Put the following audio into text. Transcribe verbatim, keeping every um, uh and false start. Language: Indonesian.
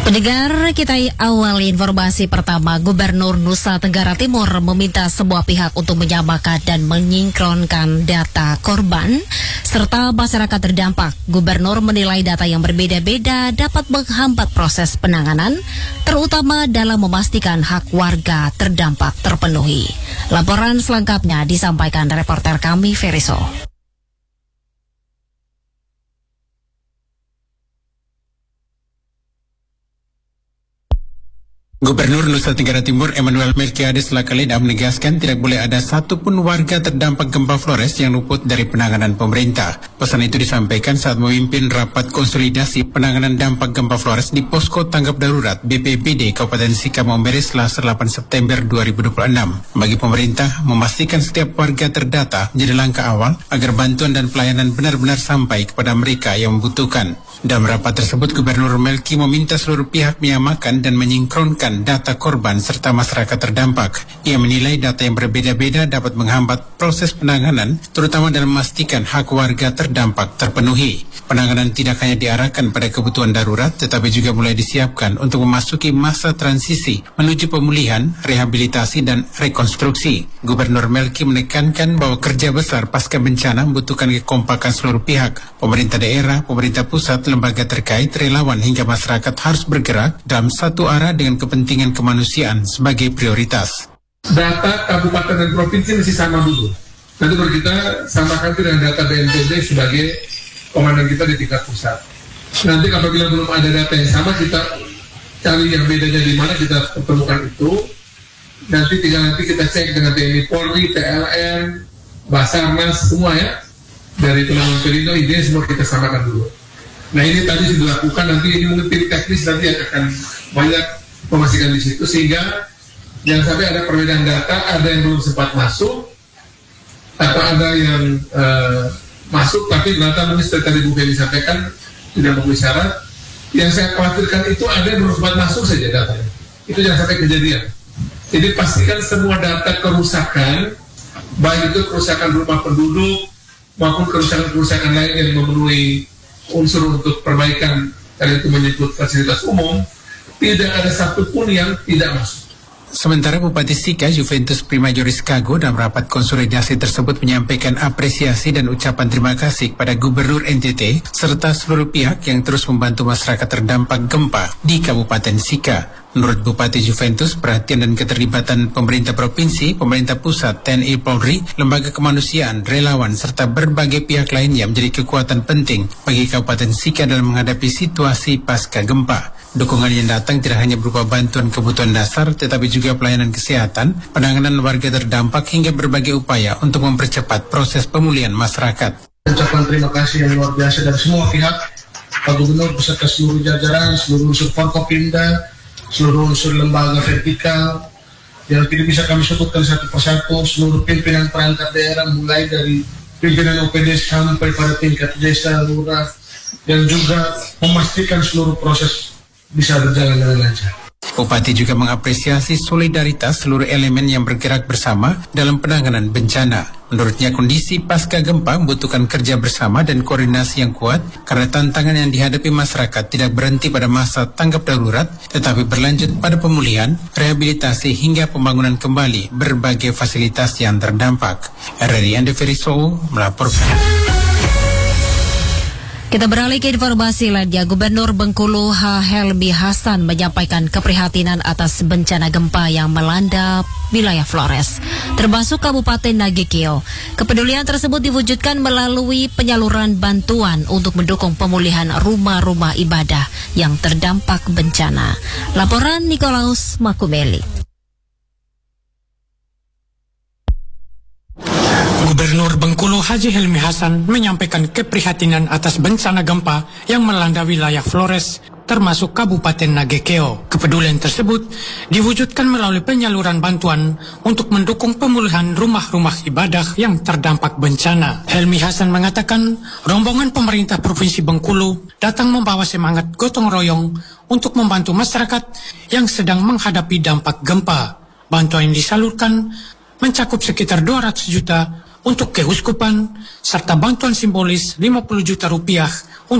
Pendengar, kita awali informasi pertama. Gubernur Nusa Tenggara Timur meminta semua pihak untuk menyamakan dan menyinkronkan data korban serta masyarakat terdampak. Gubernur menilai data yang berbeda-beda dapat menghambat proses penanganan, terutama dalam memastikan hak warga terdampak terpenuhi. Laporan selengkapnya disampaikan reporter kami, Feriso. Gubernur Nusa Tenggara Timur Emmanuel Melkiades Lakaleda menegaskan tidak boleh ada satupun warga terdampak gempa Flores yang luput dari penanganan pemerintah. Pesan itu disampaikan saat memimpin rapat konsolidasi penanganan dampak gempa Flores di Posko Tanggap Darurat B P B D Kabupaten Sika Maumere Selasa delapan September dua ribu dua puluh enam. Bagi pemerintah, memastikan setiap warga terdata menjadi langkah awal agar bantuan dan pelayanan benar-benar sampai kepada mereka yang membutuhkan. Dalam rapat tersebut, Gubernur Melki meminta seluruh pihak menyamakan dan menyinkronkan data korban serta masyarakat terdampak. Ia menilai data yang berbeda-beda dapat menghambat proses penanganan, terutama dalam memastikan hak warga terdampak terpenuhi. Penanganan tidak hanya diarahkan pada kebutuhan darurat, tetapi juga mulai disiapkan untuk memasuki masa transisi menuju pemulihan, rehabilitasi, dan rekonstruksi. Gubernur Melki menekankan bahwa kerja besar pasca bencana membutuhkan kekompakan seluruh pihak, pemerintah daerah, pemerintah pusat, lembaga terkait, relawan hingga masyarakat harus bergerak dalam satu arah dengan kepentingan kemanusiaan sebagai prioritas. Data kabupaten dan provinsi masih sama dulu. Nanti baru kita samakan dengan data B N P B sebagai komandan kita di tingkat pusat. Nanti apabila belum ada data yang sama, kita cari yang bedanya di mana, kita pertemukan itu. Nanti tinggal nanti kita cek dengan T N I Polri, P L N, Basarnas, semua ya. Dari penanggung Perindo, ide semua kita samakan dulu. Nah ini tadi sudah dilakukan, nanti ini mungkin tim teknis nanti yang akan banyak memastikan di situ, sehingga jangan sampai ada perbedaan data, ada yang belum sempat masuk, atau ada yang uh, masuk tapi data mungkin seperti tadi Bu Feli sampaikan tidak memenuhi syarat. Yang saya khawatirkan itu ada yang belum sempat masuk saja datanya, itu jangan sampai kejadian. Jadi pastikan semua data kerusakan, baik itu kerusakan rumah penduduk maupun kerusakan-kerusakan lain yang memenuhi unsur untuk perbaikan, karena itu menyebut fasilitas umum, tidak ada satupun yang tidak masuk. Sementara Bupati Sika Juventus Primajoris Kago dalam rapat konsolidasi tersebut menyampaikan apresiasi dan ucapan terima kasih kepada Gubernur N T T serta seluruh pihak yang terus membantu masyarakat terdampak gempa di Kabupaten Sika. Menurut Bupati Juventus, perhatian dan keterlibatan pemerintah provinsi, pemerintah pusat, T N I Polri, lembaga kemanusiaan, relawan, serta berbagai pihak lainnya menjadi kekuatan penting bagi Kabupaten Sika dalam menghadapi situasi pasca gempa. Dukungan yang datang tidak hanya berupa bantuan kebutuhan dasar, tetapi juga pelayanan kesehatan, penanganan warga terdampak, hingga berbagai upaya untuk mempercepat proses pemulihan masyarakat. Ucapan terima kasih yang luar biasa dari semua pihak, Pak Gubernur beserta seluruh jajaran, seluruh unsur Forkopimda, seluruh unsur lembaga vertikal yang tidak bisa kami sebutkan satu persatu, seluruh pimpinan perangkat daerah mulai dari pimpinan O P D sampai pada tingkat desa, lurah, yang juga memastikan seluruh proses bisa berjalan dengan lancar. Bupati juga mengapresiasi solidaritas seluruh elemen yang bergerak bersama dalam penanganan bencana. Menurutnya, kondisi pasca gempa membutuhkan kerja bersama dan koordinasi yang kuat karena tantangan yang dihadapi masyarakat tidak berhenti pada masa tanggap darurat, tetapi berlanjut pada pemulihan, rehabilitasi hingga pembangunan kembali berbagai fasilitas yang terdampak. R R I Andi Feriso melaporkan. Kita beralih ke informasi lainnya. Gubernur Bengkulu H. Helmi Hasan menyampaikan keprihatinan atas bencana gempa yang melanda wilayah Flores, termasuk Kabupaten Nagekeo. Kepedulian tersebut diwujudkan melalui penyaluran bantuan untuk mendukung pemulihan rumah-rumah ibadah yang terdampak bencana. Laporan Nikolaus Makumeli. Gubernur Bengkulu Haji Helmi Hasan menyampaikan keprihatinan atas bencana gempa yang melanda wilayah Flores, termasuk Kabupaten Nagekeo. Kepedulian tersebut diwujudkan melalui penyaluran bantuan untuk mendukung pemulihan rumah-rumah ibadah yang terdampak bencana. Helmi Hasan mengatakan, rombongan pemerintah Provinsi Bengkulu datang membawa semangat gotong royong untuk membantu masyarakat yang sedang menghadapi dampak gempa. Bantuan yang disalurkan mencakup sekitar dua ratus juta untuk keuskupan, serta bantuan simbolis lima puluh juta rupiah